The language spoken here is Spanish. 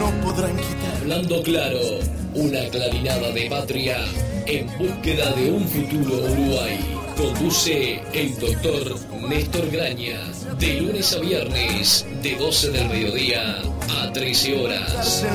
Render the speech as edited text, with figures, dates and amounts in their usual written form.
no podrán quitar. Hablando claro, una clarinada de patria en búsqueda de un futuro Uruguay. Conduce el doctor Néstor Graña, de lunes a viernes, de 12 del mediodía a 13 horas.